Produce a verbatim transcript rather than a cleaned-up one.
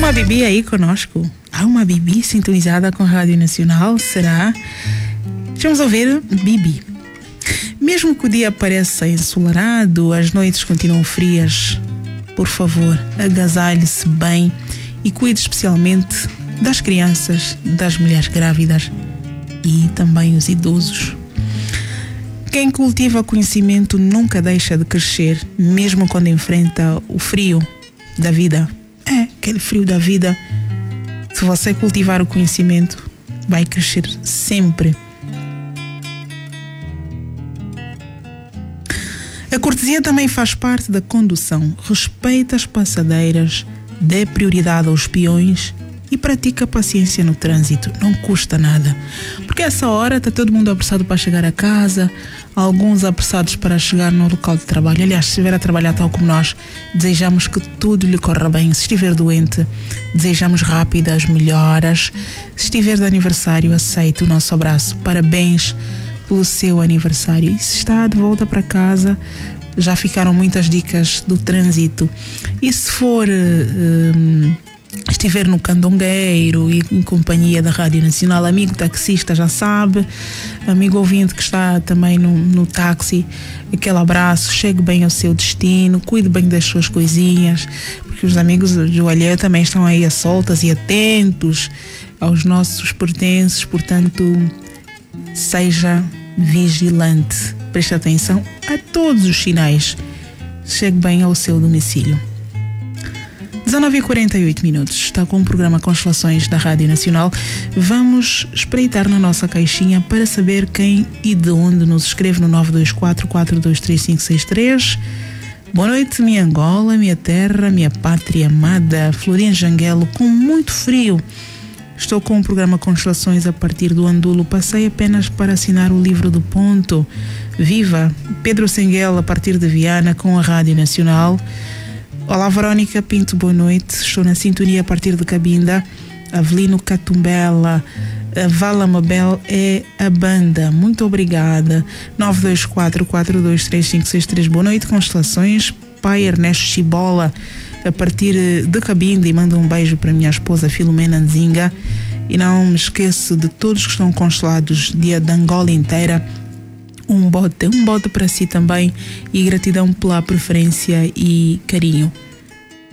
uma Bibi aí conosco? Há uma Bibi sintonizada com a Rádio Nacional? Será? Vamos ouvir Bibi. Mesmo que o dia pareça ensolarado, as noites continuam frias. Por favor, agasalhe-se bem e cuide especialmente das crianças, das mulheres grávidas e também os idosos. Quem cultiva conhecimento nunca deixa de crescer, mesmo quando enfrenta o frio da vida. É, aquele frio da vida. Se você cultivar o conhecimento, vai crescer sempre. A cortesia também faz parte da condução. Respeita as passadeiras, dê prioridade aos peões e pratica paciência no trânsito. Não custa nada. Porque essa hora está todo mundo apressado para chegar a casa, alguns apressados para chegar no local de trabalho. Aliás, se estiver a trabalhar tal como nós, desejamos que tudo lhe corra bem. Se estiver doente, desejamos rápidas melhoras. Se estiver de aniversário, aceite o nosso abraço. Parabéns pelo seu aniversário. E se está de volta para casa, já ficaram muitas dicas do trânsito. E se for um, estiver no Candongueiro e em companhia da Rádio Nacional, amigo taxista já sabe, amigo ouvinte que está também no, no táxi, aquele abraço, chegue bem ao seu destino, cuide bem das suas coisinhas, porque os amigos do alheio também estão aí a soltas e atentos aos nossos pertences, portanto, seja vigilante, preste atenção a todos os sinais, chegue bem ao seu domicílio. dezenove e quarenta e oito minutos, está com o programa Constelações da Rádio Nacional. Vamos espreitar na nossa caixinha para saber quem e de onde nos escreve no nove dois quatro, quatro dois três, cinco seis três. Boa noite, minha Angola, minha terra, minha pátria amada, Florinha Janguelo, com muito frio. Estou com o programa Constelações a partir do Andulo. Passei apenas para assinar o livro do ponto. Viva! Pedro Senguel, a partir de Viana, com a Rádio Nacional. Olá, Verónica Pinto, boa noite. Estou na sintonia a partir de Cabinda. Avelino Catumbela, a Vala Mabel é a banda. Muito obrigada. nove dois quatro, quatro dois três, cinco seis três. Boa noite, Constelações. Pai Ernesto Chibola, a partir de Cabinda, e manda um beijo para minha esposa Filomena Nzinga. E não me esqueço de todos que estão constelados, dia da Angola inteira. Um bote, um bote para si também, e gratidão pela preferência e carinho.